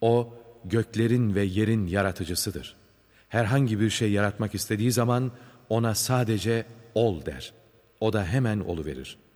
O, göklerin ve yerin yaratıcısıdır. Herhangi bir şey yaratmak istediği zaman ona sadece ol der. O da hemen oluverir.